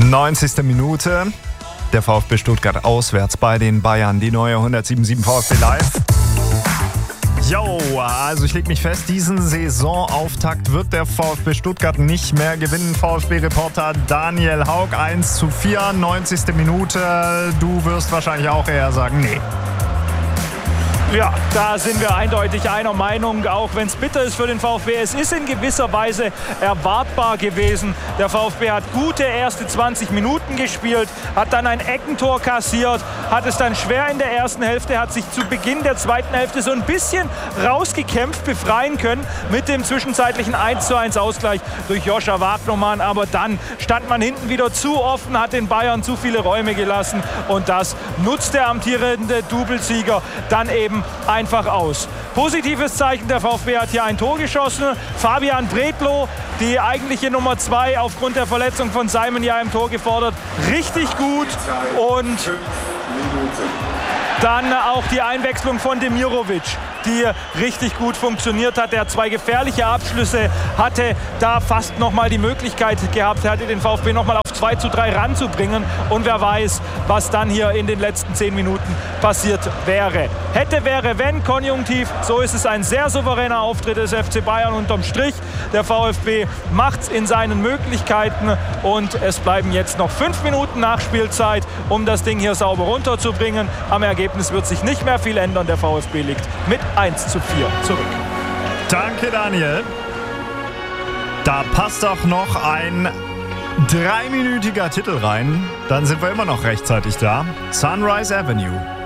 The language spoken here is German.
90. Minute. Der VfB Stuttgart auswärts bei den Bayern. Die neue 107.7 VfB Live. Jo, also ich lege mich fest, diesen Saisonauftakt wird der VfB Stuttgart nicht mehr gewinnen. VfB-Reporter Daniel Haug, 1:4, 90. Minute. Du wirst wahrscheinlich auch eher sagen, nee. Ja, da sind wir eindeutig einer Meinung, auch wenn es bitter ist für den VfB. Es ist in gewisser Weise erwartbar gewesen. Der VfB hat gute erste 20 Minuten gespielt, hat dann ein Eckentor kassiert, hat es dann schwer in der ersten Hälfte, hat sich zu Beginn der zweiten Hälfte so ein bisschen rausgekämpft, befreien können mit dem zwischenzeitlichen 1:1 Ausgleich durch Joscha Wagnermann. Aber dann stand man hinten wieder zu offen, hat den Bayern zu viele Räume gelassen und das nutzt der amtierende Doublesieger dann eben einfach aus. Positives Zeichen, der VfB hat hier ein Tor geschossen. Fabian Bredlow, die eigentliche Nummer 2, aufgrund der Verletzung von Simon ja im Tor gefordert. Richtig gut. Und dann auch die Einwechslung von Demirovic, die richtig gut funktioniert hat. Der 2 gefährliche Abschlüsse hatte, da fast nochmal die Möglichkeit gehabt, hatte den VfB nochmal auf 2:3 ranzubringen. Und wer weiß, was dann hier in den letzten 10 Minuten passiert wäre. Hätte, wäre, wenn, Konjunktiv. So ist es ein sehr souveräner Auftritt des FC Bayern unterm Strich. Der VfB macht es in seinen Möglichkeiten und es bleiben jetzt noch 5 Minuten Nachspielzeit, um das Ding hier sauber runterzubringen. Am Ergebnis wird sich nicht mehr viel ändern. Der VfB liegt mit 1:4 zurück. Danke, Daniel. Da passt auch noch ein 3-minütiger Titel rein. Dann sind wir immer noch rechtzeitig da. Sunrise Avenue.